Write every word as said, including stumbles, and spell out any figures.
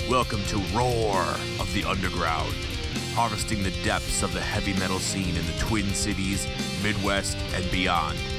Welcome to Roar of the Underground, harvesting the depths of the heavy metal scene in the Twin Cities, Midwest, and beyond.